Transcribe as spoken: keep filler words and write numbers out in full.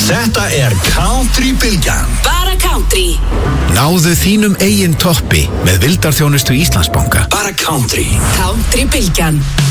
Þetta er Country-bylgjan. Bara country. Náðu þínum eigin toppi með vildarþjónustu Íslandsbanka. Bara country. Country-bylgjan.